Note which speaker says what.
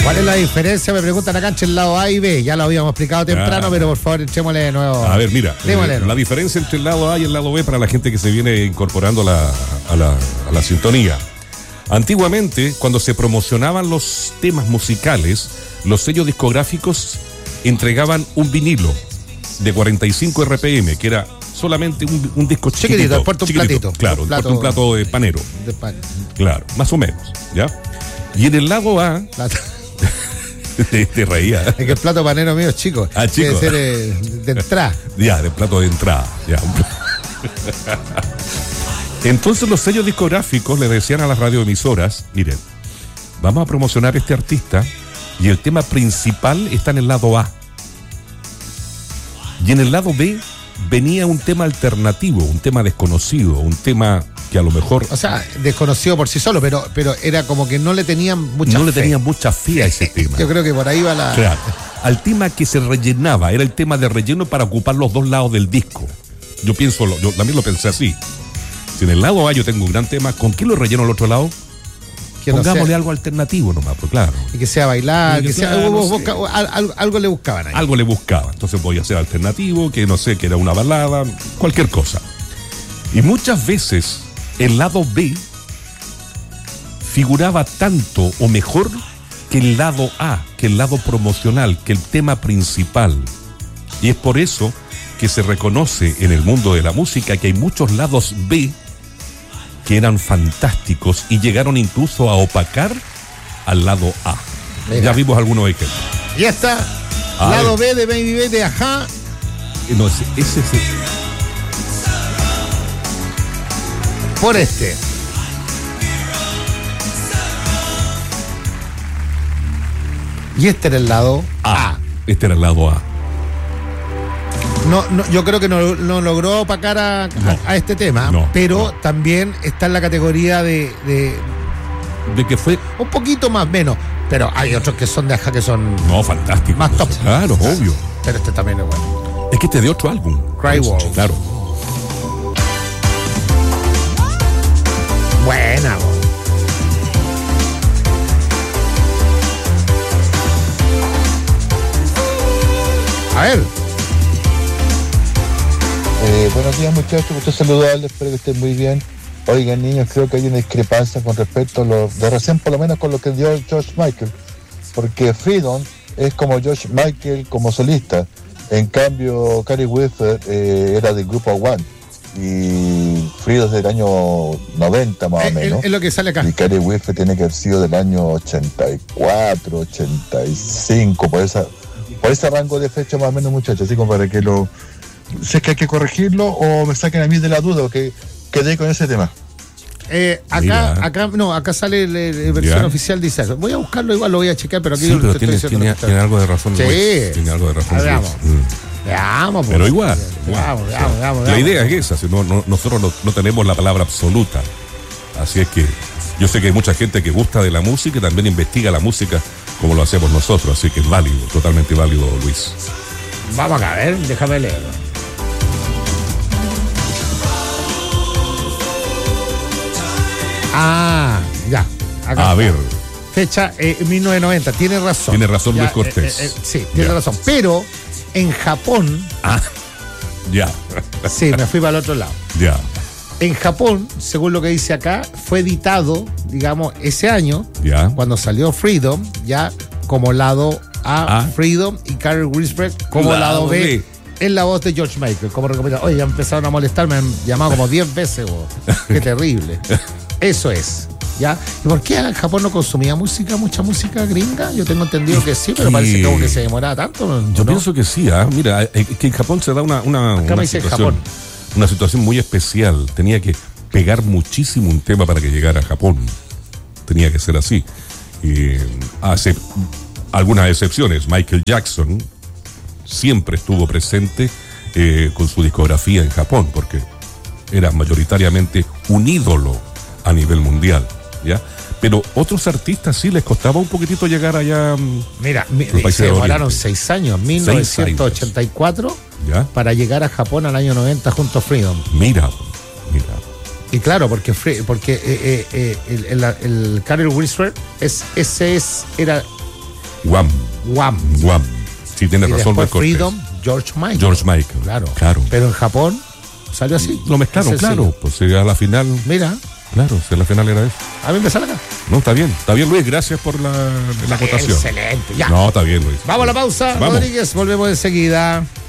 Speaker 1: ¿Cuál es la diferencia? Me preguntan acá entre el lado A y B. Ya lo habíamos explicado temprano, pero por favor, echémosle de nuevo.
Speaker 2: A ver, mira, la diferencia entre el lado A y el lado B para la gente que se viene incorporando a la sintonía. Antiguamente, cuando se promocionaban los temas musicales, los sellos discográficos entregaban un vinilo de 45 RPM, que era solamente un disco chiquitito.
Speaker 1: Un platito.
Speaker 2: Claro, un plato de panero.
Speaker 1: De pan.
Speaker 2: Claro, más o menos, ¿ya? Y en el lado A... Te reía.
Speaker 1: Es que el plato panero mío es chico.
Speaker 2: Chico.
Speaker 1: Debe ser de entrada.
Speaker 2: Ya, de plato de entrada. Ya. Entonces los sellos discográficos le decían a las radioemisoras, miren, vamos a promocionar a este artista y el tema principal está en el lado A. Y en el lado B venía un tema alternativo, un tema desconocido, un tema que a lo mejor...
Speaker 1: O sea, desconocido por sí solo, pero era como que no le tenían mucha fe.
Speaker 2: Le tenían mucha fe a ese tema.
Speaker 1: Yo creo que por ahí va la...
Speaker 2: Claro. Al tema que se rellenaba, era el tema de relleno para ocupar los dos lados del disco. Yo también lo pensé así. Si en el lado A yo tengo un gran tema, ¿con qué lo relleno al otro lado? Pongámosle algo alternativo nomás, pues claro.
Speaker 1: Y que sea bailar, algo le buscaban ahí.
Speaker 2: Algo le buscaban. Entonces voy a hacer alternativo, que no sé, que era una balada, cualquier cosa. Y muchas veces el lado B figuraba tanto o mejor que el lado A, que el lado promocional, que el tema principal. Y es por eso que se reconoce en el mundo de la música que hay muchos lados B que eran fantásticos y llegaron incluso a opacar al lado A. Mira. Ya vimos algunos ejemplos.
Speaker 1: Ya está. Lado B de Baby B de Ajá.
Speaker 2: No, ese.
Speaker 1: Por este. Y este era el lado A.
Speaker 2: Este era el lado A.
Speaker 1: No, yo creo que no logró opacar a este tema, pero también está en la categoría de
Speaker 2: que fue
Speaker 1: un poquito más menos, pero hay otros que son de Ajá que son
Speaker 2: fantásticos,
Speaker 1: más top.
Speaker 2: Claro, obvio.
Speaker 1: Pero este también es bueno.
Speaker 2: Es que este es de otro álbum,
Speaker 1: Cry Wolf.
Speaker 2: Claro.
Speaker 1: Buena. A ver.
Speaker 3: Buenos días, muchachos, gusto saludarles, espero que estén muy bien. Oigan, niños, creo que hay una discrepancia con respecto a lo de recién, por lo menos con lo que dio George Michael, porque Freedom es como George Michael como solista. En cambio, Carrie Whiffer era del grupo One y Freedom es del año 90 más o menos.
Speaker 1: Es lo que sale acá.
Speaker 3: Y Carrie Whiffer tiene que haber sido del año 84, 85, por ese rango de fecha más o menos, muchachos, así como para que lo... Si es que hay que corregirlo o me saquen a mí de la duda o que quedé con ese tema.
Speaker 1: Acá sale la versión oficial, dice eso. Voy a buscarlo, igual lo voy a checar, pero aquí
Speaker 2: sí, pero tiene algo de razón.
Speaker 1: Sí.
Speaker 2: Tiene algo de razón.
Speaker 1: Veamos,
Speaker 2: pero igual.
Speaker 1: Veamos.
Speaker 2: La idea es esa, si nosotros no tenemos la palabra absoluta. Así es que yo sé que hay mucha gente que gusta de la música y también investiga la música como lo hacemos nosotros. Así que es válido, totalmente válido, Luis.
Speaker 1: Vamos acá, a ver, déjame leerlo. Ya. Acá
Speaker 2: a ver.
Speaker 1: Fecha 1990. Tiene razón.
Speaker 2: Tiene razón Luis Cortés.
Speaker 1: Sí, tiene razón. Pero en Japón.
Speaker 2: Ya.
Speaker 1: Sí, me fui para el otro lado.
Speaker 2: Ya.
Speaker 1: En Japón, según lo que dice acá, fue editado, digamos, ese año, cuando salió Freedom, ya como lado A, Freedom, y Carrie Whiffer como lado B. En la voz de George Michael, como recomendado. Oye, ya empezaron a molestar, me han llamado como 10 veces, qué terrible. Eso es, ¿ya? ¿Y por qué en Japón no consumía mucha música gringa? Yo tengo entendido que sí, pero parece como que se demoraba tanto.
Speaker 2: Yo pienso que sí, mira, que en Japón se da una situación muy especial. Tenía que pegar muchísimo un tema para que llegara a Japón. Tenía que ser así. Hace algunas excepciones. Michael Jackson siempre estuvo presente con su discografía en Japón, porque era mayoritariamente un ídolo a nivel mundial, ¿ya? Pero otros artistas sí les costaba un poquitito llegar allá.
Speaker 1: Mira, se demoraron 6 años, 1984, para llegar a Japón al año 90 junto a Freedom.
Speaker 2: Mira.
Speaker 1: Y claro, porque el Carrie Whistler era
Speaker 2: Wham. Sí, tienes razón,
Speaker 1: después Freedom, George Michael. Claro. Pero en Japón salió así.
Speaker 2: Lo mezclaron, claro. Pues a la final.
Speaker 1: Mira.
Speaker 2: Claro, si la final era eso.
Speaker 1: A mí me sale acá.
Speaker 2: No, está bien, Luis. Gracias por la acotación.
Speaker 1: Excelente, ya.
Speaker 2: No, está bien, Luis.
Speaker 1: Vamos a la pausa, Rodríguez. Volvemos enseguida.